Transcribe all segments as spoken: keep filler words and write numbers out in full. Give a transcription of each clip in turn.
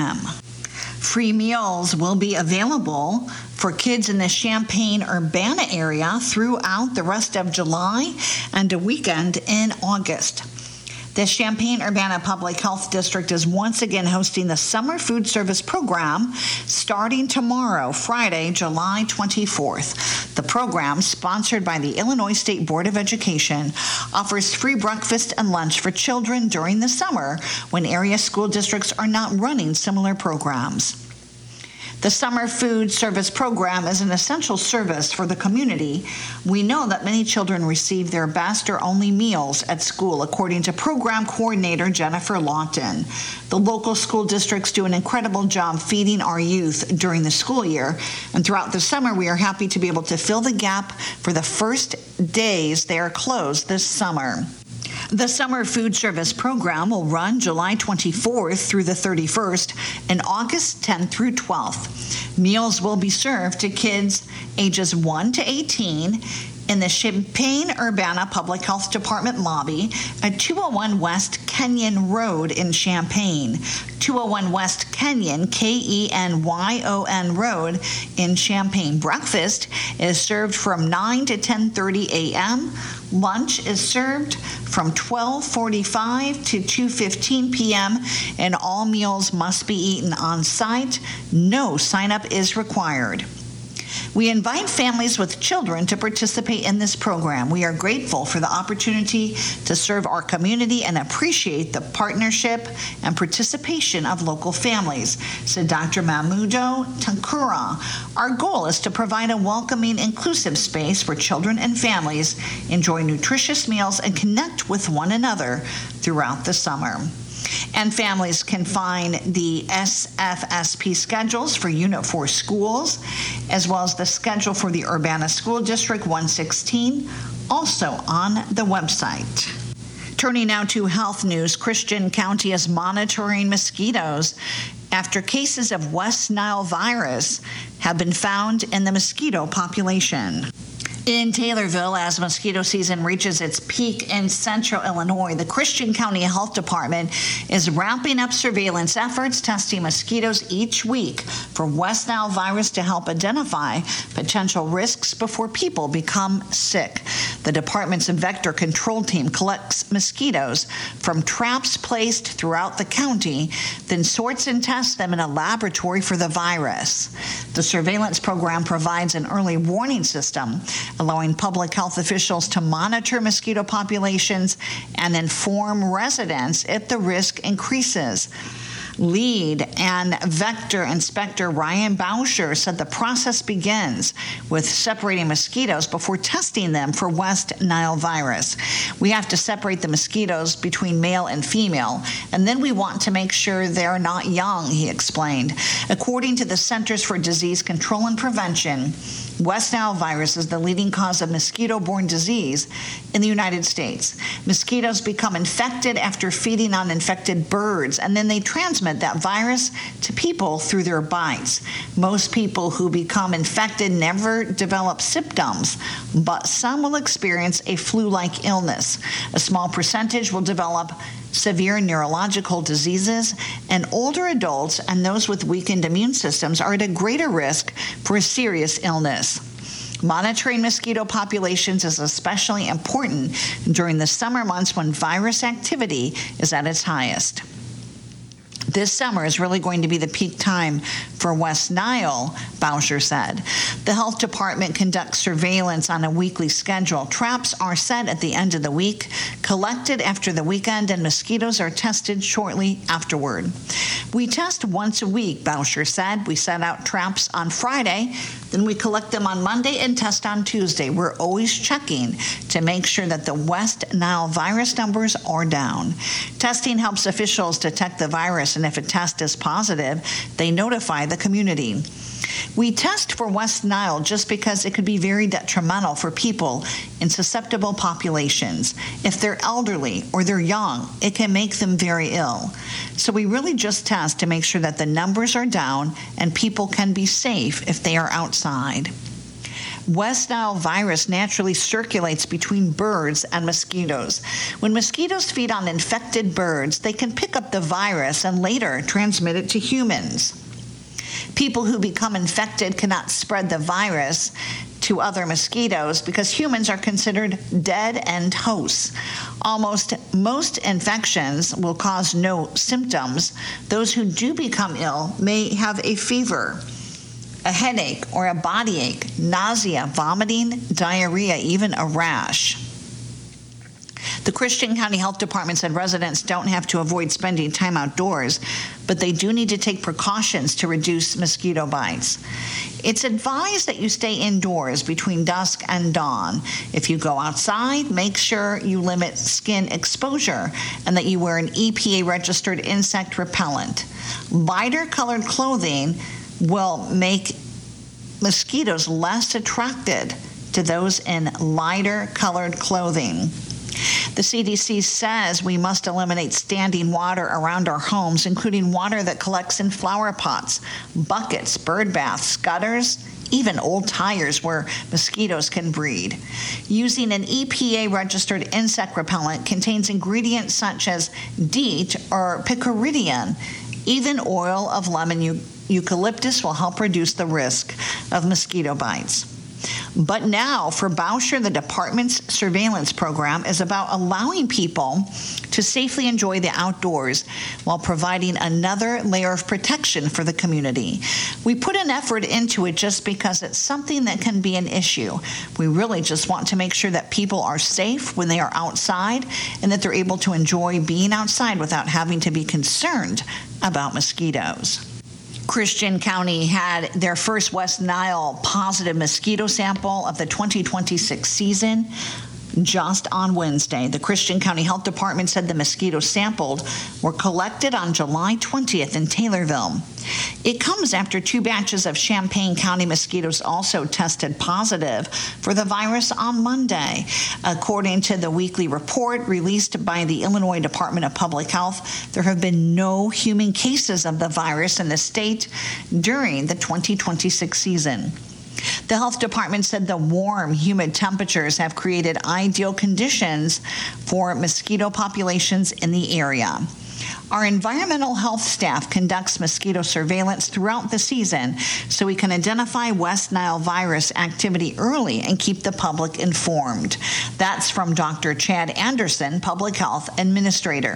Free meals will be available for kids in the Champaign-Urbana area throughout the rest of July and a weekend in August. The Champaign-Urbana Public Health District is once again hosting the Summer Food Service Program starting tomorrow, Friday, July twenty-fourth. The program, sponsored by the Illinois State Board of Education, offers free breakfast and lunch for children during the summer when area school districts are not running similar programs. The Summer Food Service Program is an essential service for the community. We know that many children receive their best or only meals at school, according to Program Coordinator Jennifer Lawton. The local school districts do an incredible job feeding our youth during the school year, and throughout the summer we are happy to be able to fill the gap for the first days they are closed this summer. The Summer Food Service Program will run July twenty-fourth through the thirty-first and August tenth through twelfth. Meals will be served to kids ages one to eighteen in the Champaign-Urbana Public Health Department lobby at two oh one West Kenyon Road in Champaign. two oh one West Kenyon, K E N Y O N Road in Champaign. Breakfast is served from nine to ten thirty a.m. Lunch is served from twelve forty-five to two fifteen p.m. and all meals must be eaten on site. No sign-up is required. We invite families with children to participate in this program. We are grateful for the opportunity to serve our community and appreciate the partnership and participation of local families, said Doctor Mahmudo Tankura. Our goal is to provide a welcoming, inclusive space where children and families enjoy nutritious meals and connect with one another throughout the summer. And families can find the S F S P schedules for Unit four schools, as well as the schedule for the Urbana School District one sixteen, also on the website. Turning now to health news, Christian County is monitoring mosquitoes after cases of West Nile virus have been found in the mosquito population. In Taylorville, as mosquito season reaches its peak in central Illinois, the Christian County Health Department is ramping up surveillance efforts, testing mosquitoes each week for West Nile virus to help identify potential risks before people become sick. The department's vector control team collects mosquitoes from traps placed throughout the county, then sorts and tests them in a laboratory for the virus. The surveillance program provides an early warning system, allowing public health officials to monitor mosquito populations and inform residents if the risk increases. Lead and vector inspector Ryan Bauscher said the process begins with separating mosquitoes before testing them for West Nile virus. We have to separate the mosquitoes between male and female, and then we want to make sure they're not young, he explained. According to the Centers for Disease Control and Prevention, West Nile virus is the leading cause of mosquito-borne disease in the United States. Mosquitoes become infected after feeding on infected birds, and then they transmit that virus to people through their bites. Most people who become infected never develop symptoms, but some will experience a flu-like illness. A small percentage will develop severe neurological diseases, and older adults and those with weakened immune systems are at a greater risk for a serious illness. Monitoring mosquito populations is especially important during the summer months when virus activity is at its highest. This summer is really going to be the peak time for West Nile, Bauscher said. The health department conducts surveillance on a weekly schedule. Traps are set at the end of the week, collected after the weekend, and mosquitoes are tested shortly afterward. We test once a week, Bauscher said. We set out traps on Friday, then we collect them on Monday and test on Tuesday. We're always checking to make sure that the West Nile virus numbers are down. Testing helps officials detect the virus, and if a test is positive, they notify the community. We test for West Nile just because it could be very detrimental for people in susceptible populations. If they're elderly or they're young, it can make them very ill. So we really just test to make sure that the numbers are down and people can be safe if they are outside. West Nile virus naturally circulates between birds and mosquitoes. When mosquitoes feed on infected birds, they can pick up the virus and later transmit it to humans. People who become infected cannot spread the virus to other mosquitoes because humans are considered dead-end hosts. Almost most infections will cause no symptoms. Those who do become ill may have a fever, a headache, or a body ache, nausea, vomiting, diarrhea, even a rash. The Christian County Health Department said residents don't have to avoid spending time outdoors, but they do need to take precautions to reduce mosquito bites. It's advised that you stay indoors between dusk and dawn. If you go outside, make sure you limit skin exposure and that you wear an E P A-registered insect repellent. Lighter colored clothing will make mosquitoes less attracted to those in lighter colored clothing. The C D C says we must eliminate standing water around our homes, including water that collects in flower pots, buckets, bird baths, gutters, even old tires where mosquitoes can breed. Using an E P A-registered insect repellent contains ingredients such as DEET or picaridin. Even oil of lemon eu- eucalyptus will help reduce the risk of mosquito bites. But now, for Boucher, the department's surveillance program is about allowing people to safely enjoy the outdoors while providing another layer of protection for the community. We put an effort into it just because it's something that can be an issue. We really just want to make sure that people are safe when they are outside and that they're able to enjoy being outside without having to be concerned about mosquitoes. Christian County had their first West Nile positive mosquito sample of the twenty twenty-six season just on Wednesday. The Christian County Health Department said the mosquitoes sampled were collected on July twentieth in Taylorville. It comes after two batches of Champaign County mosquitoes also tested positive for the virus on Monday. According to the weekly report released by the Illinois Department of Public Health, there have been no human cases of the virus in the state during the twenty twenty-six season. The health department said the warm, humid temperatures have created ideal conditions for mosquito populations in the area. Our environmental health staff conducts mosquito surveillance throughout the season so we can identify West Nile virus activity early and keep the public informed. That's from Doctor Chad Anderson, Public Health Administrator.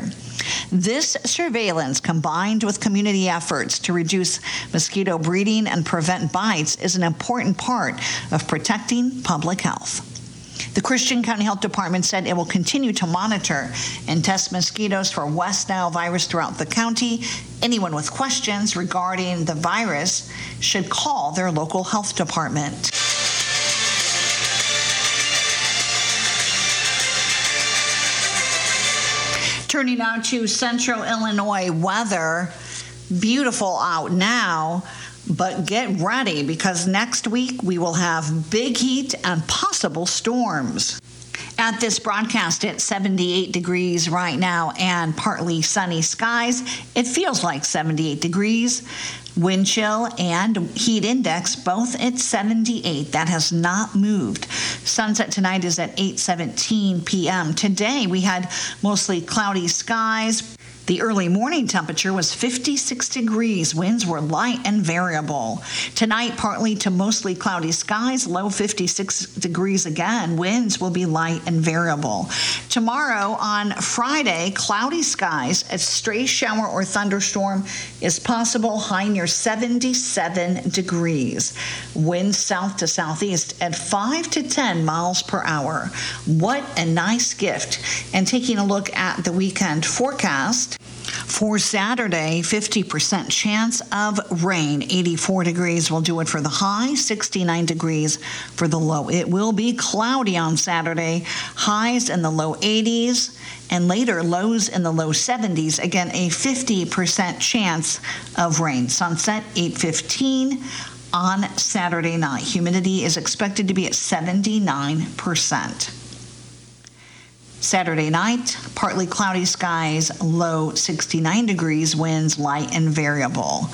This surveillance, combined with community efforts to reduce mosquito breeding and prevent bites, is an important part of protecting public health. The Christian County Health Department said it will continue to monitor and test mosquitoes for West Nile virus throughout the county. Anyone with questions regarding the virus should call their local health department. Turning now to Central Illinois weather. Beautiful out now. But get ready because next week we will have big heat and possible storms. At this broadcast, it's seventy-eight degrees right now and partly sunny skies. It feels like seventy-eight degrees. Wind chill and heat index both at seventy-eight. That has not moved. Sunset tonight is at eight seventeen p.m. Today we had mostly cloudy skies. The early morning temperature was fifty-six degrees. Winds were light and variable. Tonight, partly to mostly cloudy skies, low fifty-six degrees again. Winds will be light and variable. Tomorrow, on Friday, cloudy skies. A stray shower or thunderstorm is possible, high near seventy-seven degrees. Winds south to southeast at five to ten miles per hour. What a nice gift. And taking a look at the weekend forecast, for Saturday, fifty percent chance of rain. eighty-four degrees will do it for the high, sixty-nine degrees for the low. It will be cloudy on Saturday, highs in the low eighties, and later lows in the low seventies. Again, a fifty percent chance of rain. Sunset, eight fifteen on Saturday night. Humidity is expected to be at seventy-nine percent. Saturday night, partly cloudy skies, low sixty-nine degrees, winds light and variable.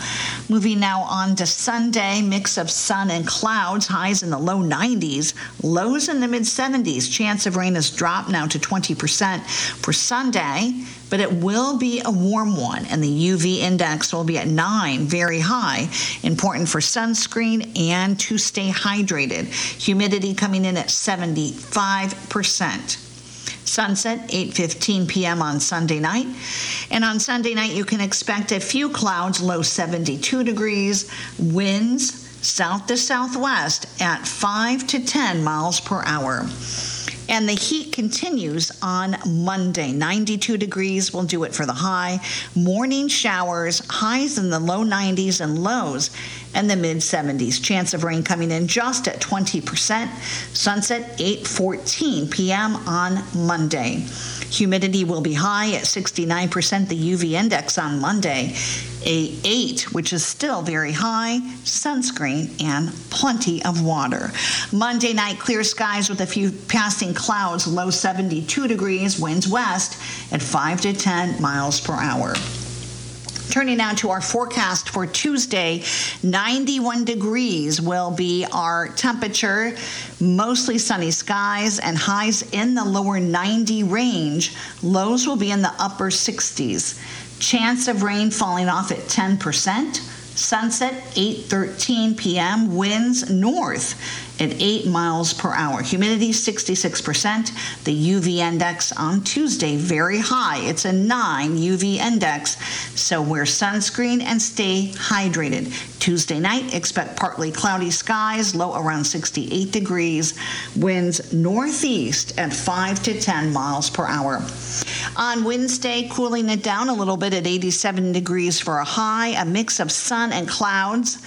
Moving now on to Sunday, mix of sun and clouds, highs in the low nineties, lows in the mid seventies. Chance of rain has dropped now to twenty percent for Sunday, but it will be a warm one, and the U V index will be at nine, very high. Important for sunscreen and to stay hydrated. Humidity coming in at seventy-five percent. Sunset, eight fifteen p.m. on Sunday night. And on Sunday night, you can expect a few clouds, low seventy-two degrees, winds south to southwest at five to ten miles per hour. And the heat continues on Monday. ninety-two degrees will do it for the high. Morning showers, highs in the low nineties and lows in the mid seventies. Chance of rain coming in just at twenty percent. Sunset, eight fourteen p.m. on Monday. Humidity will be high at sixty-nine percent. The U V index on Monday, a eight, which is still very high. Sunscreen and plenty of water. Monday night, clear skies with a few passing clouds, low seventy-two degrees, winds west at five to ten miles per hour. Turning now to our forecast for Tuesday, ninety-one degrees will be our temperature, mostly sunny skies and highs in the lower ninety range. Lows will be in the upper sixties. Chance of rain falling off at ten percent. Sunset, eight thirteen p.m. Winds north at eight miles per hour. Humidity, sixty-six percent. The U V index on Tuesday, very high. It's a nine U V index, so wear sunscreen and stay hydrated. Tuesday night, expect partly cloudy skies, low around sixty-eight degrees. Winds northeast at five to ten miles per hour. On Wednesday, cooling it down a little bit at eighty-seven degrees for a high, a mix of sun and clouds.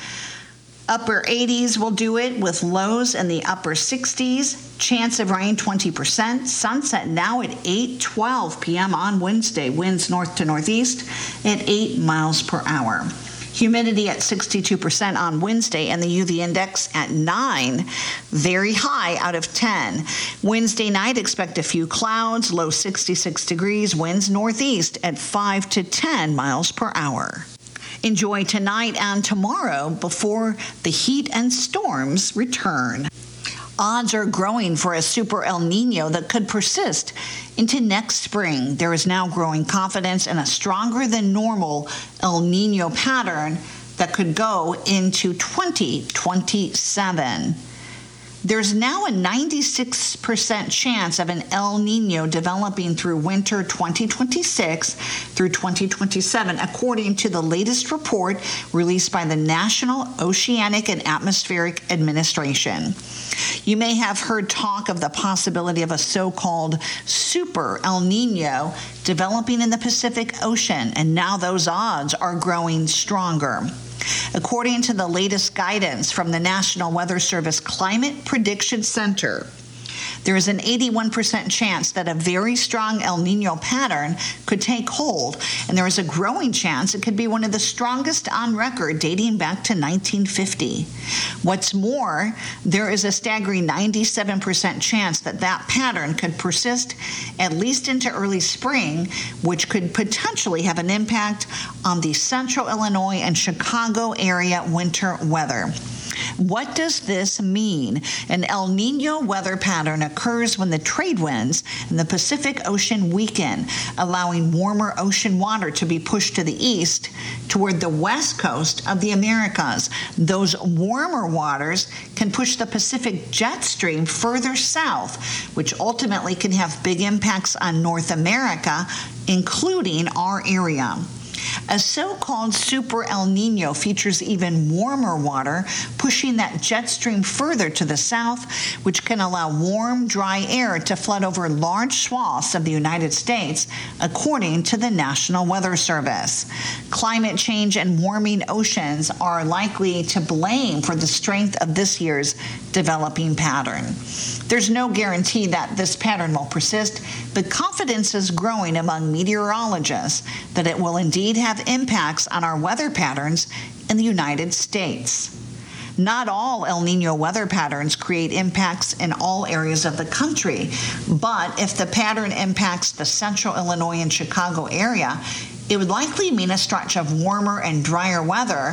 Upper eighties will do it with lows in the upper sixties. Chance of rain twenty percent. Sunset now at eight twelve p.m. on Wednesday. Winds north to northeast at eight miles per hour. Humidity at sixty-two percent on Wednesday, and the U V index at nine, very high out of ten. Wednesday night, expect a few clouds, low sixty-six degrees, winds northeast at five to ten miles per hour. Enjoy tonight and tomorrow before the heat and storms return. Odds are growing for a super El Nino that could persist into next spring. There is now growing confidence in a stronger than normal El Nino pattern that could go into twenty twenty-seven. There's now a ninety-six percent chance of an El Nino developing through winter twenty twenty-six through twenty twenty-seven, according to the latest report released by the National Oceanic and Atmospheric Administration. You may have heard talk of the possibility of a so-called super El Nino developing in the Pacific Ocean, and now those odds are growing stronger. According to the latest guidance from the National Weather Service Climate Prediction Center, there is an eighty-one percent chance that a very strong El Nino pattern could take hold, and there is a growing chance it could be one of the strongest on record dating back to nineteen fifty. What's more, there is a staggering ninety-seven percent chance that that pattern could persist at least into early spring, which could potentially have an impact on the central Illinois and Chicago area winter weather. What does this mean? An El Nino weather pattern occurs when the trade winds in the Pacific Ocean weaken, allowing warmer ocean water to be pushed to the east toward the west coast of the Americas. Those warmer waters can push the Pacific jet stream further south, which ultimately can have big impacts on North America, including our area. A so-called super El Nino features even warmer water, pushing that jet stream further to the south, which can allow warm, dry air to flood over large swaths of the United States, according to the National Weather Service. Climate change and warming oceans are likely to blame for the strength of this year's developing pattern. There's no guarantee that this pattern will persist, but confidence is growing among meteorologists that it will indeed have impacts on our weather patterns in the United States. Not all El Nino weather patterns create impacts in all areas of the country, but if the pattern impacts the central Illinois and Chicago area, it would likely mean a stretch of warmer and drier weather,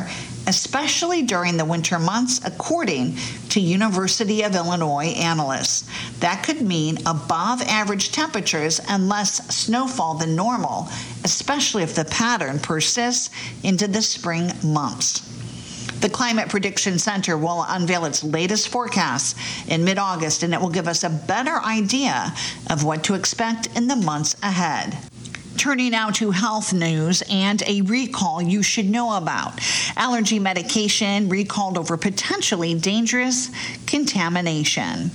especially during the winter months, according to University of Illinois analysts. That could mean above average temperatures and less snowfall than normal, especially if the pattern persists into the spring months. The Climate Prediction Center will unveil its latest forecasts in mid-August, and it will give us a better idea of what to expect in the months ahead. Turning now to health news and a recall you should know about. Allergy medication recalled over potentially dangerous contamination.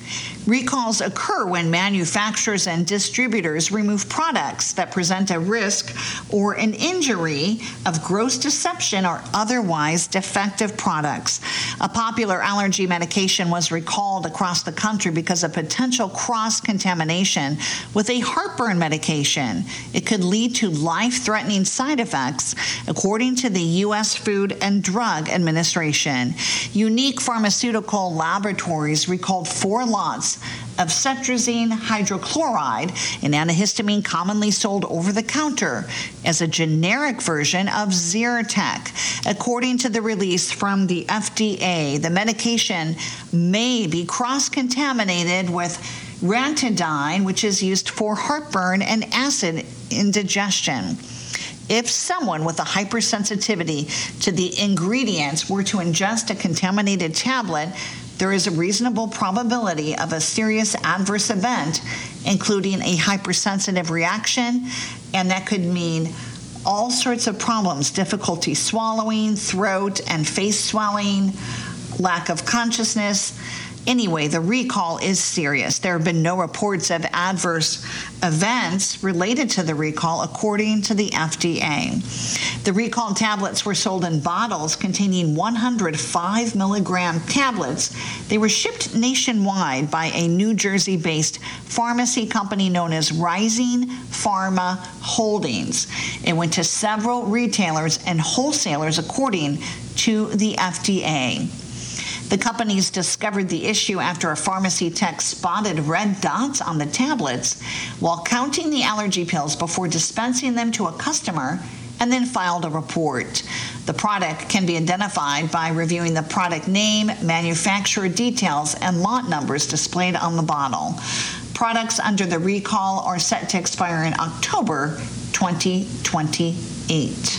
Recalls occur when manufacturers and distributors remove products that present a risk or an injury of gross deception or otherwise defective products. A popular allergy medication was recalled across the country because of potential cross-contamination with a heartburn medication. It could lead to life-threatening side effects, according to the U S Food and Drug Administration. Unique Pharmaceutical Laboratories recalled four lots of cetirizine hydrochloride, an antihistamine commonly sold over the counter as a generic version of Zyrtec. According to the release from the F D A, the medication may be cross-contaminated with ranitidine, which is used for heartburn and acid indigestion. If someone with a hypersensitivity to the ingredients were to ingest a contaminated tablet, there is a reasonable probability of a serious adverse event, including a hypersensitive reaction, and that could mean all sorts of problems: difficulty swallowing, throat and face swelling, lack of consciousness. Anyway, the recall is serious. There have been no reports of adverse events related to the recall, according to the F D A. The recalled tablets were sold in bottles containing one hundred five milligram tablets. They were shipped nationwide by a New Jersey-based pharmacy company known as Rising Pharma Holdings. It went to several retailers and wholesalers, according to the F D A. The companies discovered the issue after a pharmacy tech spotted red dots on the tablets while counting the allergy pills before dispensing them to a customer, and then filed a report. The product can be identified by reviewing the product name, manufacturer details, and lot numbers displayed on the bottle. Products under the recall are set to expire in October twenty twenty-eight.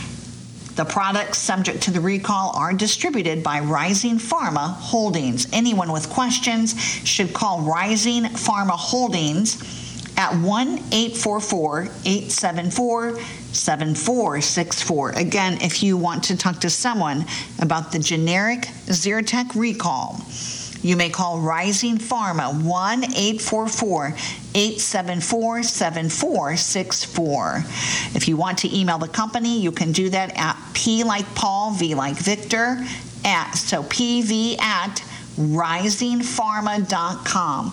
The products subject to the recall are distributed by Rising Pharma Holdings. Anyone with questions should call Rising Pharma Holdings at one eight four four, eight seven four, seven four six four. Again, if you want to talk to someone about the generic Zyrtec recall, you may call Rising Pharma one eight four four, eight seven four, seven four six four. If you want to email the company, you can do that at P like Paul, V like Victor, at, so P V at rising pharma dot com.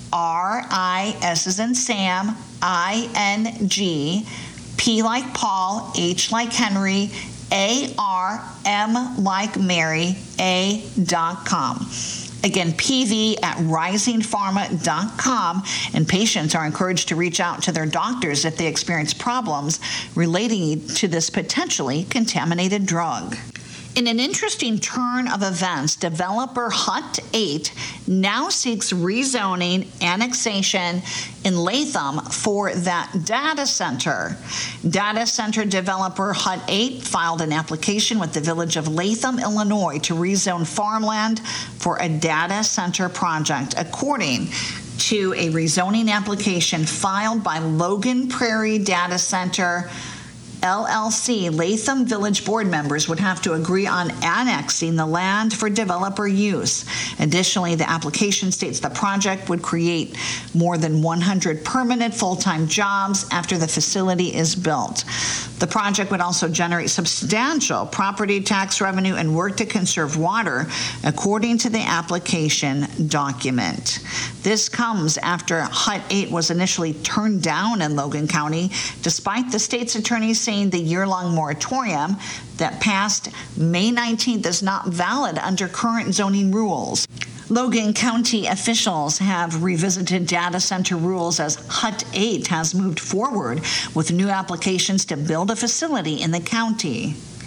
R I S as in Sam, I N G, P like Paul, H like Henry, A R M like Mary, A dot com. Again, P V at rising pharma dot com, and patients are encouraged to reach out to their doctors if they experience problems relating to this potentially contaminated drug. In an interesting turn of events, developer Hut eight now seeks rezoning annexation in Latham for that data center. Data center developer Hut eight filed an application with the village of Latham, Illinois, to rezone farmland for a data center project, according to a rezoning application filed by Logan Prairie Data Center L L C. Latham Village board members would have to agree on annexing the land for developer use. Additionally, the application states the project would create more than one hundred permanent full-time jobs after the facility is built. The project would also generate substantial property tax revenue and work to conserve water, according to the application document. This comes after Hut eight was initially turned down in Logan County, despite the state's attorney saying the year-long moratorium that passed May nineteenth is not valid under current zoning rules. Logan County officials have revisited data center rules as Hut eight has moved forward with new applications to build a facility in the county.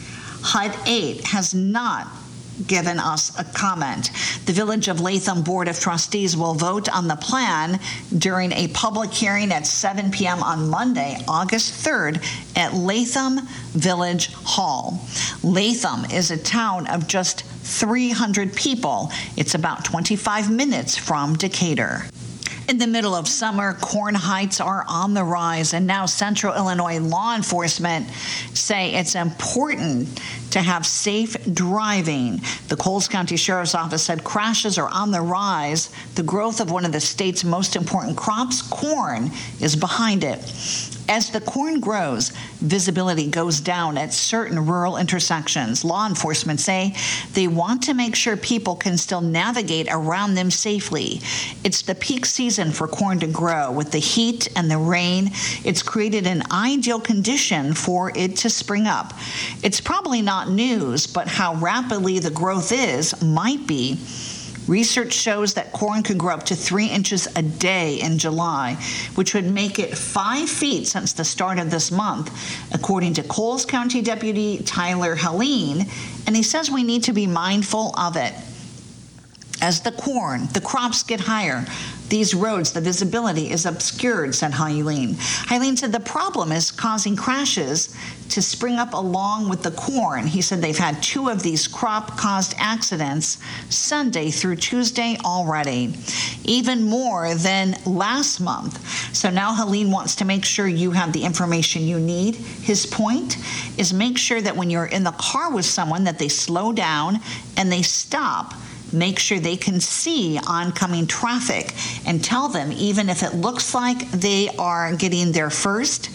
H U D eight has not given us a comment. The Village of Latham Board of Trustees will vote on the plan during a public hearing at seven p.m. on Monday, August third, at Latham Village Hall. Latham is a town of just three hundred people. It's about twenty-five minutes from Decatur. In the middle of summer, corn heights are on the rise, and now Central Illinois law enforcement say it's important to have safe driving. The Coles County Sheriff's Office said crashes are on the rise. The growth of one of the state's most important crops, corn, is behind it. As the corn grows, visibility goes down at certain rural intersections. Law enforcement say they want to make sure people can still navigate around them safely. It's the peak season for corn to grow. With the heat and the rain, it's created an ideal condition for it to spring up. It's probably not news, but how rapidly the growth is might be. Research shows that corn could grow up to three inches a day in July, which would make it five feet since the start of this month, according to Coles County Deputy Tyler Helene, and he says we need to be mindful of it. As the corn, the crops get higher, these roads, the visibility is obscured, said Helene. Helene said the problem is causing crashes to spring up along with the corn. He said they've had two of these crop-caused accidents Sunday through Tuesday already, even more than last month. So now Helene wants to make sure you have the information you need. His point is make sure that when you're in the car with someone that they slow down and they stop. Make sure they can see oncoming traffic and tell them, even if it looks like they are getting there first,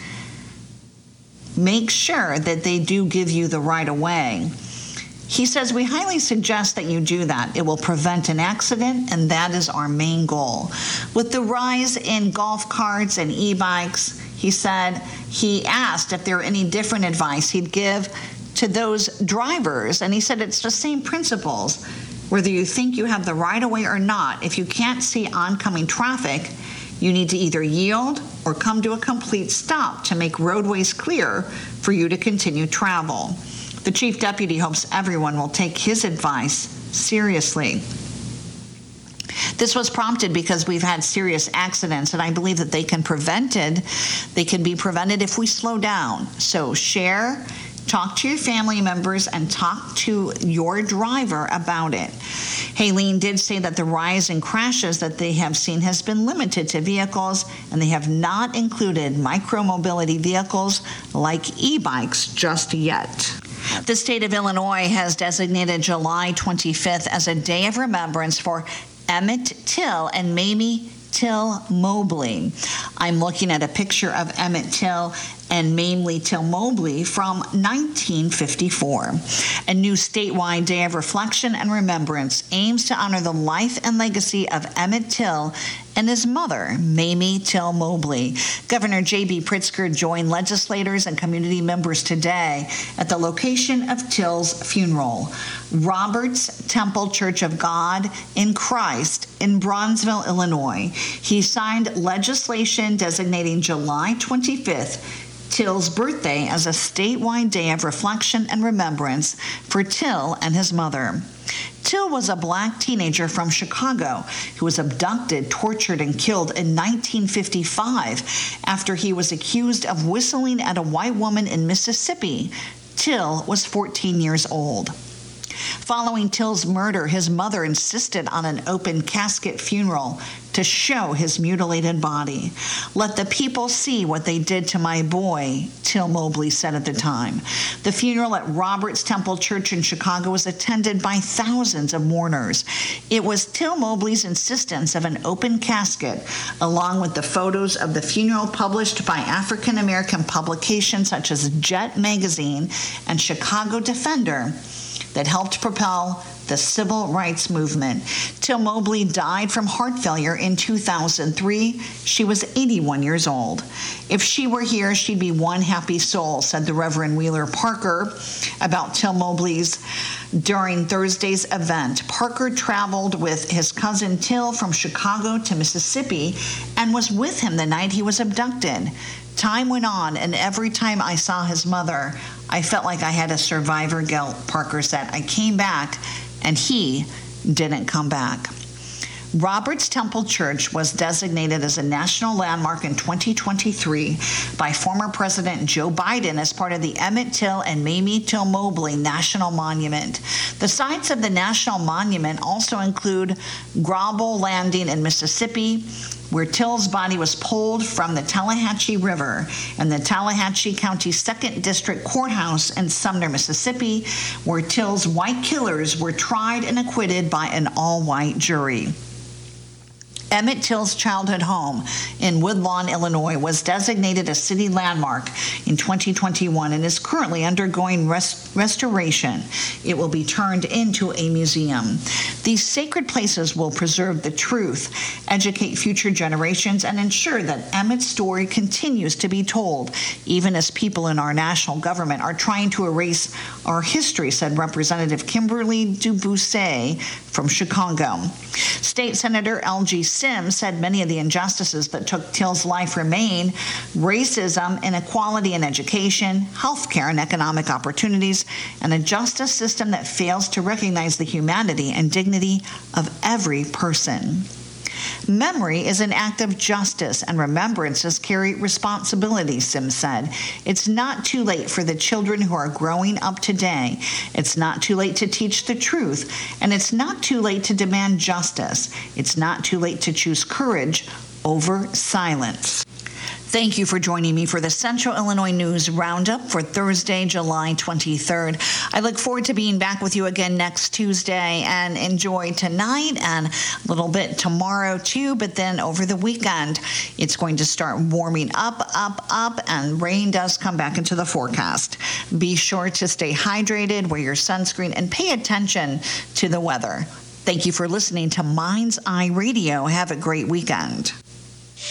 make sure that they do give you the right of way. He says, we highly suggest that you do that. It will prevent an accident, and that is our main goal. With the rise in golf carts and e-bikes, he said he asked if there are any different advice he'd give to those drivers, and he said it's the same principles. Whether you think you have the right of way or not, if you can't see oncoming traffic, you need to either yield or come to a complete stop to make roadways clear for you to continue travel. The chief deputy hopes everyone will take his advice seriously. This was prompted because we've had serious accidents, and I believe that they can prevented, they can be prevented if we slow down. So share, talk to your family members, and talk to your driver about it. Helene did say that the rise in crashes that they have seen has been limited to vehicles, and they have not included micromobility vehicles like e-bikes just yet. The state of Illinois has designated July twenty-fifth as a day of remembrance for Emmett Till and Mamie Till Mobley. I'm looking at a picture of Emmett Till and Mamie Till Mobley from nineteen fifty-four. A new statewide day of reflection and remembrance aims to honor the life and legacy of Emmett Till and his mother, Mamie Till Mobley. Governor J B Pritzker joined legislators and community members today at the location of Till's funeral, Roberts Temple Church of God in Christ in Bronzeville, Illinois. He signed legislation designating July twenty-fifth Till's birthday as a statewide day of reflection and remembrance for Till and his mother. Till was a black teenager from Chicago who was abducted, tortured, and killed in nineteen fifty-five after he was accused of whistling at a white woman in Mississippi. Till was fourteen years old. Following Till's murder, his mother insisted on an open casket funeral to show his mutilated body. Let the people see what they did to my boy, Till Mobley said at the time. The funeral at Roberts Temple Church in Chicago was attended by thousands of mourners. It was Till Mobley's insistence of an open casket, along with the photos of the funeral published by African American publications such as Jet Magazine and Chicago Defender, that helped propel the civil rights movement. Till Mobley died from heart failure in two thousand three. She was eighty-one years old. If she were here, she'd be one happy soul, said the Reverend Wheeler Parker about Till Mobley's during Thursday's event. Parker traveled with his cousin Till from Chicago to Mississippi and was with him the night he was abducted. Time went on, and every time I saw his mother, I felt like I had a survivor guilt, Parker said. I came back, and he didn't come back. Roberts Temple Church was designated as a national landmark in twenty twenty-three by former President Joe Biden as part of the Emmett Till and Mamie Till Mobley National Monument. The sites of the National Monument also include Grauble Landing in Mississippi, where Till's body was pulled from the Tallahatchie River, and the Tallahatchie County second District Courthouse in Sumner, Mississippi, where Till's white killers were tried and acquitted by an all-white jury. Emmett Till's childhood home in Woodlawn, Illinois, was designated a city landmark in twenty twenty-one and is currently undergoing rest- restoration. It will be turned into a museum. These sacred places will preserve the truth, educate future generations, and ensure that Emmett's story continues to be told, even as people in our national government are trying to erase our history, said Representative Kimberly Dubusse from Chicago. State Senator L G Sims said many of the injustices that took Till's life remain: racism, inequality in education, health care and economic opportunities, and a justice system that fails to recognize the humanity and dignity of every person. Memory is an act of justice, and remembrances carry responsibility, Sims said. It's not too late for the children who are growing up today. It's not too late to teach the truth, and it's not too late to demand justice. It's not too late to choose courage over silence. Thank you for joining me for the Central Illinois News Roundup for Thursday, July twenty-third. I look forward to being back with you again next Tuesday, and enjoy tonight and a little bit tomorrow too, but then over the weekend, it's going to start warming up, up, up, and rain does come back into the forecast. Be sure to stay hydrated, wear your sunscreen, and pay attention to the weather. Thank you for listening to Mind's Eye Radio. Have a great weekend.